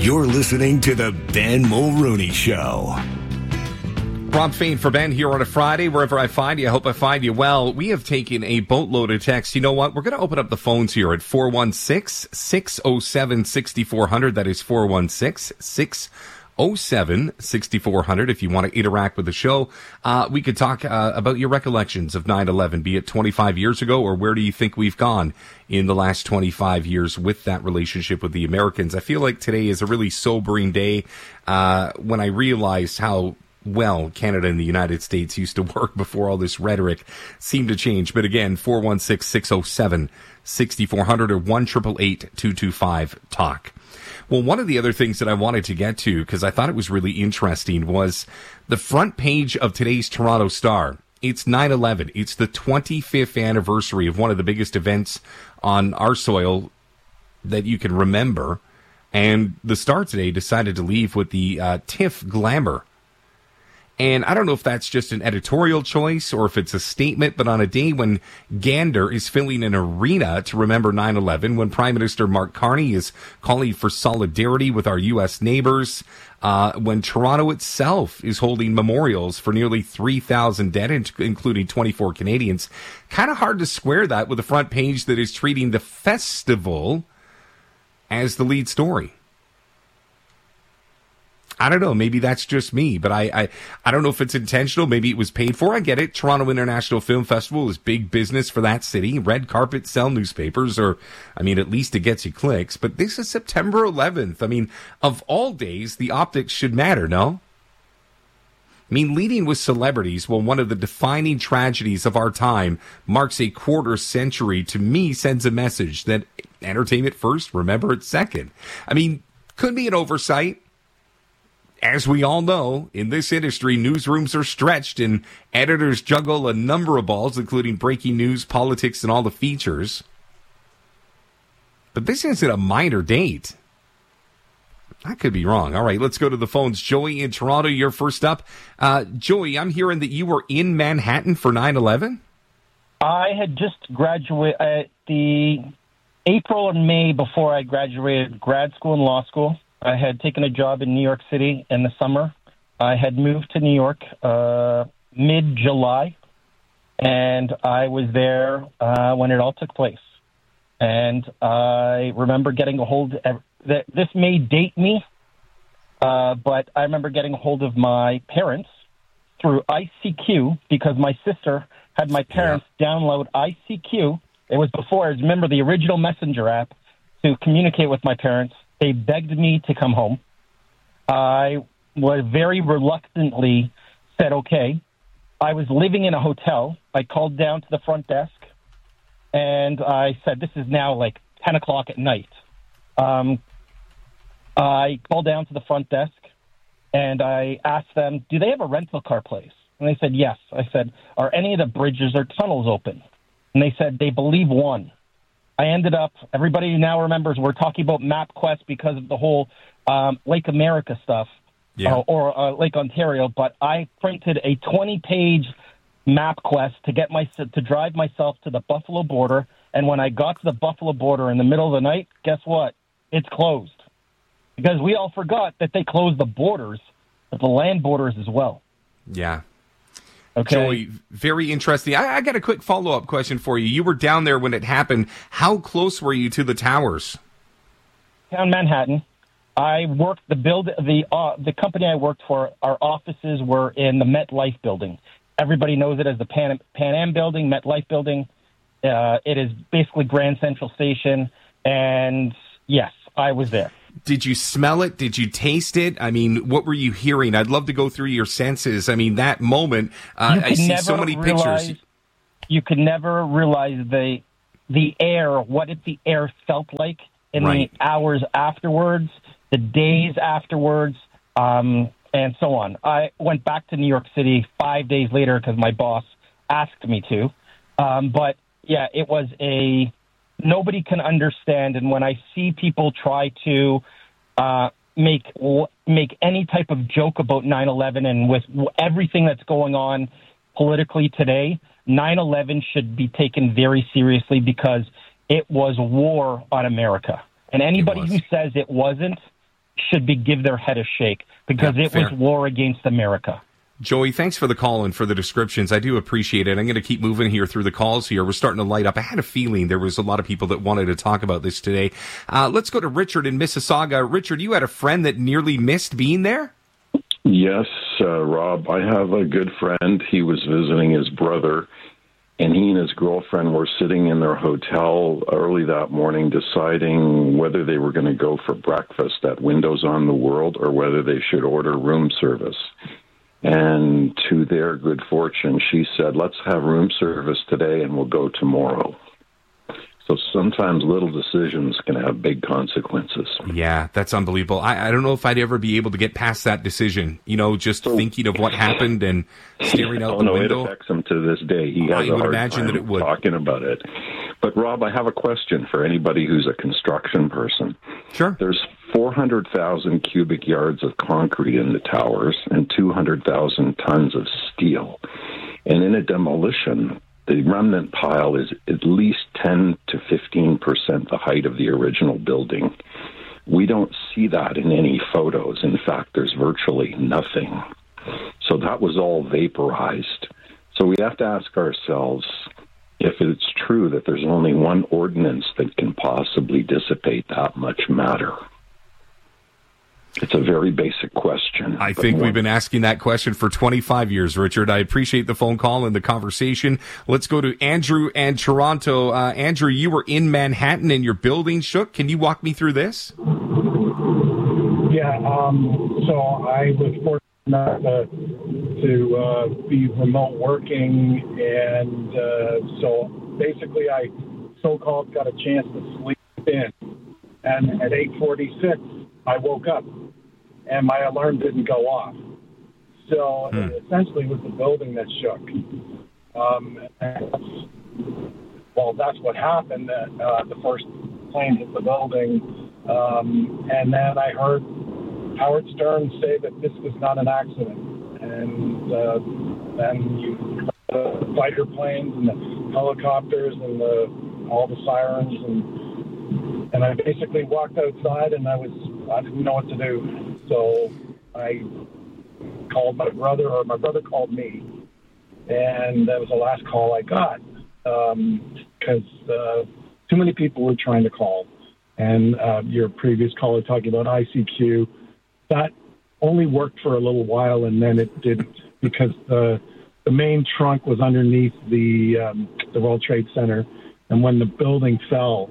You're listening to The Ben Mulrooney Show. Rob Fain for Ben here on a Friday. Wherever I find you, I hope I find you well. We have taken a boatload of texts. You know what? We're going to open up the phones here at 416-607-6400. That is 416-607-6400. If you want to interact with the show, we could talk about your recollections of 9/11, be it 25 years ago, or where do you think we've gone in the last 25 years with that relationship with the Americans. I feel like today is a really sobering day when I realized how well Canada and the United States used to work before all this rhetoric seemed to change. But again, 416-607-6400 or 1-888-225-TALK. Well, one of the other things that I wanted to get to, because I thought it was really interesting, was the front page of today's Toronto Star. It's 9/11. It's the 25th anniversary of one of the biggest events on our soil that you can remember. And the Star today decided to leave with the TIFF glamour. And I don't know if that's just an editorial choice or if it's a statement, but on a day when Gander is filling an arena to remember 9/11, when Prime Minister Mark Carney is calling for solidarity with our U.S. neighbors, when Toronto itself is holding memorials for nearly 3,000 dead, including 24 Canadians, kind of hard to square that with a front page that is treating the festival as the lead story. I don't know. Maybe that's just me, but I don't know if it's intentional. Maybe it was paid for. I get it. Toronto International Film Festival is big business for that city. Red carpet sell newspapers, or, I mean, at least it gets you clicks. But this is September 11th. I mean, of all days, the optics should matter, no? I mean, leading with celebrities when one of the defining tragedies of our time marks a quarter century, to me, sends a message that entertainment first, remember it second. I mean, could be an oversight. As we all know, in this industry, newsrooms are stretched and editors juggle a number of balls, including breaking news, politics, and all the features. But this isn't a minor date. I could be wrong. All right, let's go to the phones. Joey in Toronto, you're first up. Joey, I'm hearing that you were in Manhattan for 9/11? I had just graduated the April and May before I graduated grad school and law school. I had taken a job in New York City in the summer. I had moved to New York mid-July, and I was there when it all took place. And I remember getting a hold of this may date me, but I remember getting a hold of my parents through ICQ because my sister had my parents download ICQ. It was before, I remember, the original Messenger app to communicate with my parents. They begged me to come home. I was very reluctantly said, okay. I was living in a hotel. I called down to the front desk, and I said, this is now like 10 o'clock at night. I called down to the front desk, and I asked them, do they have a rental car place? And they said, yes. I said, are any of the bridges or tunnels open? And they said, they believe one. I ended up, everybody now remembers we're talking about MapQuest because of the whole Lake America stuff, or Lake Ontario, but I printed a 20-page MapQuest to drive myself to the Buffalo border, and when I got to the Buffalo border in the middle of the night, guess what? It's closed. Because we all forgot that they closed the borders, but the land borders as well. Yeah. Okay. Joey, very interesting. I got a quick follow-up question for you. You were down there when it happened. How close were you to the towers? Down Manhattan. I worked the company I worked for. Our offices were in the MetLife building. Everybody knows it as the Pan Am building, MetLife building. It is basically Grand Central Station. And yes, I was there. Did you smell it? Did you taste it? I mean, what were you hearing? I'd love to go through your senses. I mean, that moment, I see so many pictures. You could never realize the air, what the air felt like in the hours afterwards, the days afterwards, and so on. I went back to New York City 5 days later because my boss asked me to. But, yeah, it was nobody can understand, and when I see people try to make any type of joke about 9/11 and with everything that's going on politically today, 9/11 should be taken very seriously because it was war on America. And anybody who says it wasn't should give their head a shake, because it was war against America. Joey, thanks for the call and for the descriptions. I do appreciate it. I'm going to keep moving here through the calls here. We're starting to light up. I had a feeling there was a lot of people that wanted to talk about this today. Let's go to Richard in Mississauga. Richard, you had a friend that nearly missed being there? Yes, Rob. I have a good friend. He was visiting his brother, and he and his girlfriend were sitting in their hotel early that morning deciding whether they were going to go for breakfast at Windows on the World or whether they should order room service. And to their good fortune, she said, let's have room service today and we'll go tomorrow. So sometimes little decisions can have big consequences. Yeah, that's unbelievable. I don't know if I'd ever be able to get past that decision, just thinking of what happened and staring out the window. It affects him to this day. He has a hard time that it would. Talking about it. But, Rob, I have a question for anybody who's a construction person. Sure. There's 400,000 cubic yards of concrete in the towers and 200,000 tons of steel. And in a demolition, the remnant pile is at least 10 to 15% the height of the original building. We don't see that in any photos. In fact, there's virtually nothing. So that was all vaporized. So we have to ask ourselves if it's true that there's only one ordinance that can possibly dissipate that much matter. It's a very basic question. I think we've been asking that question for 25 years, Richard. I appreciate the phone call and the conversation. Let's go to Andrew and Toronto. Andrew, you were in Manhattan and your building shook. Can you walk me through this? Yeah, so I was fortunate to be remote working, and so basically I so-called got a chance to sleep in. And at 8:46, I woke up, and my alarm didn't go off. So essentially it was the building that shook. That's what happened. The first plane hit the building, and then I heard Howard Stern say that this was not an accident. And then the fighter planes and the helicopters and all the sirens, and I basically walked outside, and I didn't know what to do. So I called my brother, or my brother called me, and that was the last call I got, because too many people were trying to call. And your previous caller talking about ICQ, that only worked for a little while, and then it didn't, because the main trunk was underneath the World Trade Center, and when the building fell,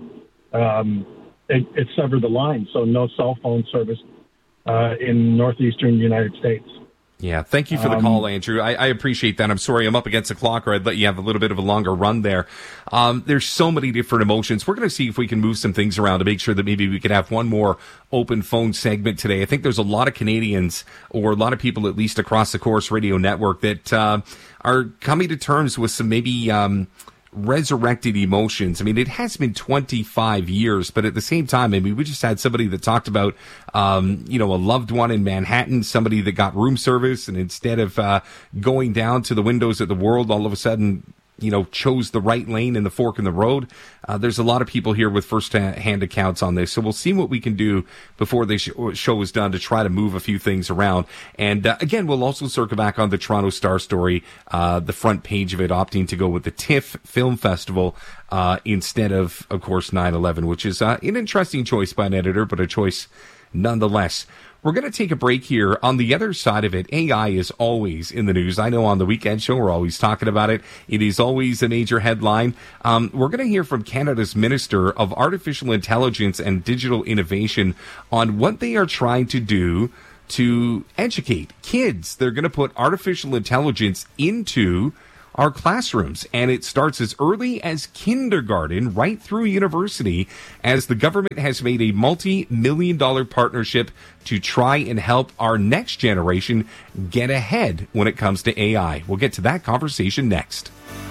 it severed the line, so no cell phone service in northeastern United States. Yeah, thank you for the call, Andrew. I appreciate that. I'm sorry I'm up against the clock, or I'd let you have a little bit of a longer run there. There's so many different emotions. We're going to see if we can move some things around to make sure that maybe we could have one more open phone segment today. I think there's a lot of Canadians, or a lot of people at least across the Corus Radio Network, that are coming to terms with some maybe resurrected emotions. I mean, it has been 25 years, but at the same time, I mean, we just had somebody that talked about, a loved one in Manhattan, somebody that got room service, and instead of going down to the windows of the world, all of a sudden, chose the right lane in the fork in the road. There's a lot of people here with first-hand accounts on this, so we'll see what we can do before the show is done to try to move a few things around. And again, we'll also circle back on the Toronto Star story, the front page of it opting to go with the TIFF Film Festival instead of course, 9/11, which is an interesting choice by an editor, but a choice nonetheless. We're going to take a break here. On the other side of it, AI is always in the news. I know on the weekend show, we're always talking about it. It is always a major headline. We're going to hear from Canada's Minister of Artificial Intelligence and Digital Innovation on what they are trying to do to educate kids. They're going to put artificial intelligence into our classrooms, and it starts as early as kindergarten right through university, as the government has made a multi-million-dollar partnership to try and help our next generation get ahead when it comes to AI. We'll get to that conversation next.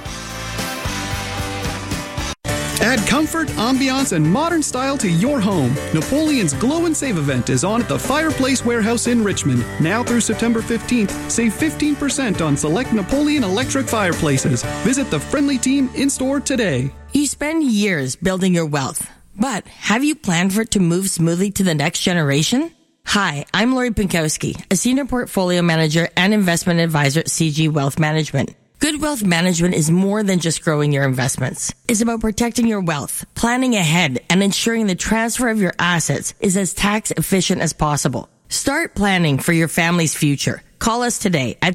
Add comfort, ambiance, and modern style to your home. Napoleon's Glow and Save event is on at the Fireplace Warehouse in Richmond. Now through September 15th, save 15% on select Napoleon electric fireplaces. Visit the friendly team in-store today. You spend years building your wealth, but have you planned for it to move smoothly to the next generation? Hi, I'm Lori Pinkowski, a senior portfolio manager and investment advisor at CG Wealth Management. Good wealth management is more than just growing your investments. It's about protecting your wealth, planning ahead, and ensuring the transfer of your assets is as tax efficient as possible. Start planning for your family's future. Call us today at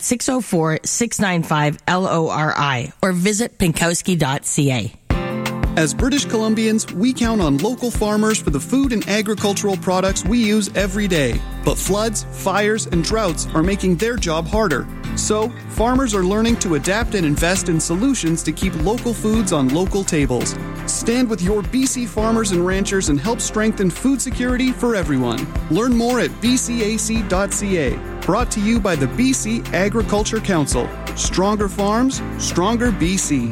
604-695-LORI or visit pinkowski.ca. As British Columbians, we count on local farmers for the food and agricultural products we use every day. But floods, fires, and droughts are making their job harder. So, farmers are learning to adapt and invest in solutions to keep local foods on local tables. Stand with your BC farmers and ranchers and help strengthen food security for everyone. Learn more at bcac.ca. Brought to you by the BC Agriculture Council. Stronger farms, stronger BC.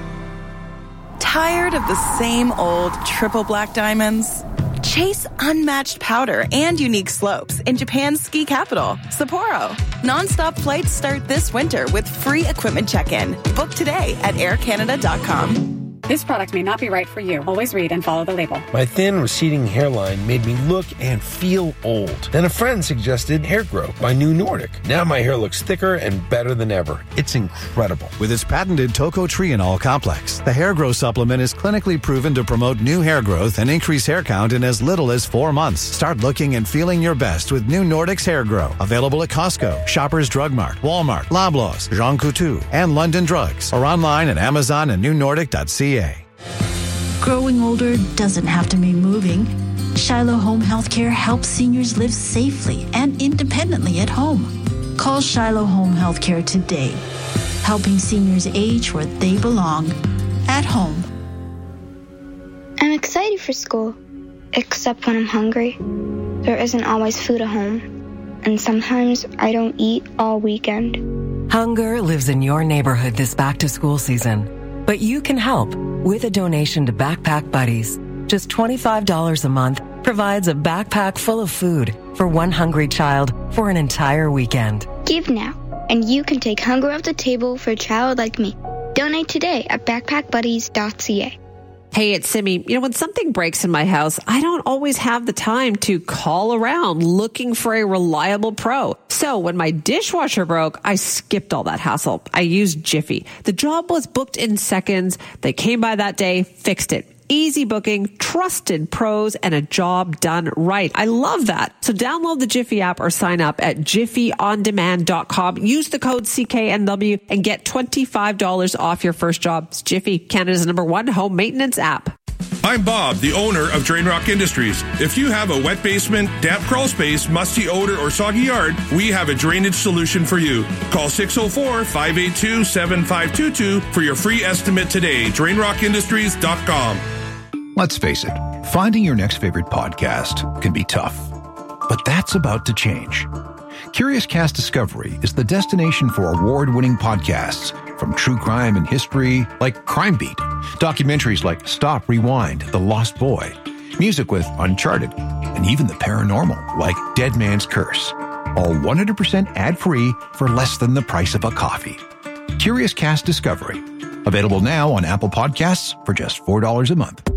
Tired of the same old triple black diamonds? Chase unmatched powder and unique slopes in Japan's ski capital, Sapporo. Non-stop flights start this winter with free equipment check-in. Book today at aircanada.com. This product may not be right for you. Always read and follow the label. My thin, receding hairline made me look and feel old. Then a friend suggested Hair Grow by New Nordic. Now my hair looks thicker and better than ever. It's incredible. With its patented tocotrienol complex, the Hair Grow supplement is clinically proven to promote new hair growth and increase hair count in as little as 4 months. Start looking and feeling your best with New Nordic's Hair Grow. Available at Costco, Shoppers Drug Mart, Walmart, Loblaws, Jean Coutu, and London Drugs. Or online at Amazon and newnordic.ca. Growing older doesn't have to mean moving. Shiloh Home Healthcare helps seniors live safely and independently at home. Call Shiloh Home Healthcare today, helping seniors age where they belong, at home. I'm excited for school, except when I'm hungry. There isn't always food at home, and sometimes I don't eat all weekend. Hunger lives in your neighborhood this back-to-school season. But you can help with a donation to Backpack Buddies. Just $25 a month provides a backpack full of food for one hungry child for an entire weekend. Give now, and you can take hunger off the table for a child like me. Donate today at backpackbuddies.ca. Hey, it's Simi. You know, when something breaks in my house, I don't always have the time to call around looking for a reliable pro. So when my dishwasher broke, I skipped all that hassle. I used Jiffy. The job was booked in seconds. They came by that day, fixed it. Easy booking, trusted pros, and a job done right. I love that. So download the Jiffy app or sign up at jiffyondemand.com. Use the code CKNW and get $25 off your first job. It's Jiffy, Canada's #1 home maintenance app. I'm Bob, the owner of Drain Rock Industries. If you have a wet basement, damp crawl space, musty odor, or soggy yard, we have a drainage solution for you. Call 604-582-7522 for your free estimate today. DrainRockIndustries.com. Let's face it, finding your next favorite podcast can be tough. But that's about to change. Curious Cast Discovery is the destination for award-winning podcasts, from true crime and history like Crime Beat, documentaries like Stop, Rewind, The Lost Boy, music with Uncharted, and even the paranormal like Dead Man's Curse. All 100% ad-free for less than the price of a coffee. Curious Cast Discovery. Available now on Apple Podcasts for just $4 a month.